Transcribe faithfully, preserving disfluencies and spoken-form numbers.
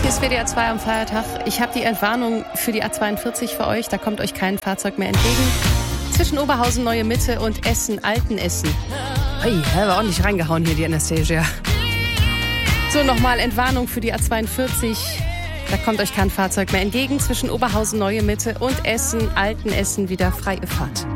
Hier ist W D R zwei am Feiertag. Ich habe die Entwarnung für die A zweiundvierzig für euch. Da kommt euch kein Fahrzeug mehr entgegen. Zwischen Oberhausen, Neue Mitte und Essen, Altenessen. Hey, war ordentlich reingehauen hier, die Anastasia. So, nochmal Entwarnung für die A zweiundvierzig. Da kommt euch kein Fahrzeug mehr entgegen. Zwischen Oberhausen, Neue Mitte und Essen, Altenessen wieder freie Fahrt.